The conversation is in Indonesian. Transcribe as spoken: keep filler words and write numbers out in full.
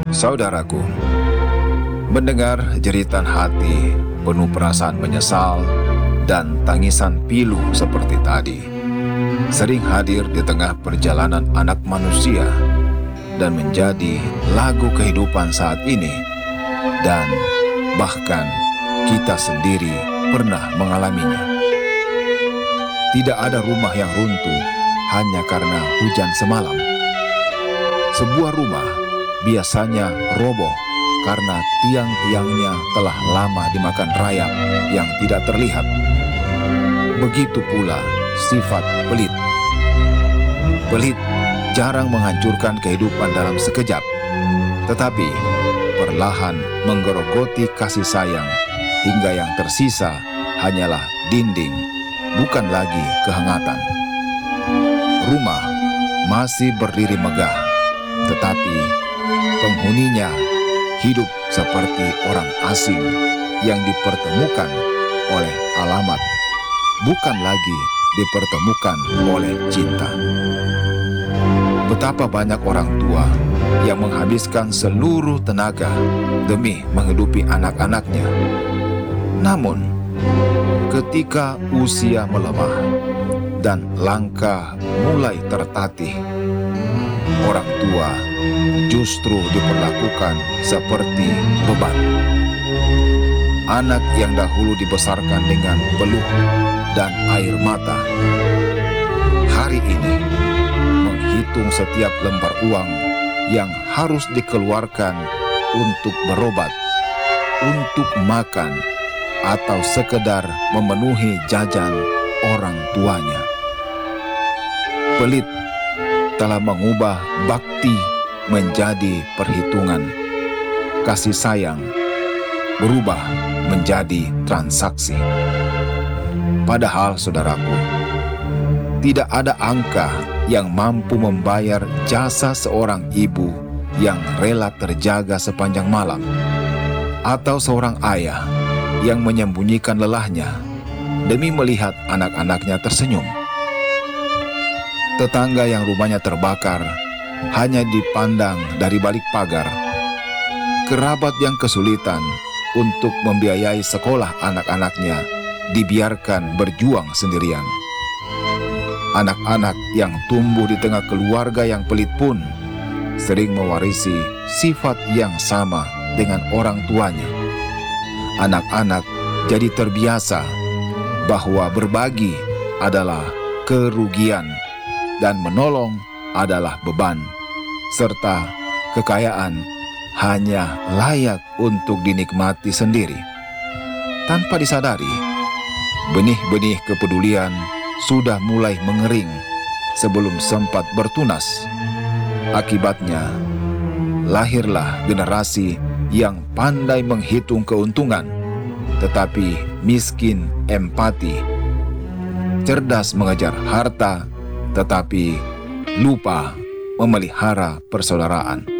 Saudaraku, mendengar jeritan hati penuh perasaan menyesal dan tangisan pilu seperti tadi, sering hadir di tengah perjalanan anak manusia dan menjadi lagu kehidupan saat ini, dan bahkan kita sendiri pernah mengalaminya. Tidak ada rumah yang runtuh hanya karena hujan semalam. Sebuah rumah biasanya roboh karena tiang-tiangnya telah lama dimakan rayap yang tidak terlihat. Begitu pula sifat pelit. Pelit jarang menghancurkan kehidupan dalam sekejap, tetapi perlahan menggerogoti kasih sayang hingga yang tersisa hanyalah dinding, bukan lagi kehangatan. Rumah masih berdiri megah, tetapi penghuninya hidup seperti orang asing yang dipertemukan oleh alamat, bukan lagi dipertemukan oleh cinta. Betapa banyak orang tua yang menghabiskan seluruh tenaga demi menghidupi anak-anaknya. Namun, ketika usia melemah dan langkah mulai tertatih, orang tua justru diperlakukan seperti beban. Anak yang dahulu dibesarkan dengan peluh dan air mata, hari ini menghitung setiap lembar uang yang harus dikeluarkan untuk berobat, untuk makan, atau sekedar memenuhi jajan orang tuanya. Pelit telah mengubah bakti menjadi perhitungan. Kasih sayang berubah menjadi transaksi. Padahal, saudaraku, tidak ada angka yang mampu membayar jasa seorang ibu yang rela terjaga sepanjang malam, atau seorang ayah yang menyembunyikan lelahnya demi melihat anak-anaknya tersenyum. Tetangga yang rumahnya terbakar hanya dipandang dari balik pagar. Kerabat yang kesulitan untuk membiayai sekolah anak-anaknya dibiarkan berjuang sendirian. Anak-anak yang tumbuh di tengah keluarga yang pelit pun sering mewarisi sifat yang sama dengan orang tuanya. Anak-anak jadi terbiasa bahwa berbagi adalah kerugian dan menolong adalah beban, serta kekayaan hanya layak untuk dinikmati sendiri. Tanpa disadari, benih-benih kepedulian sudah mulai mengering sebelum sempat bertunas. Akibatnya, lahirlah generasi yang pandai menghitung keuntungan, tetapi miskin empati, cerdas mengejar harta, tetapi lupa memelihara persaudaraan.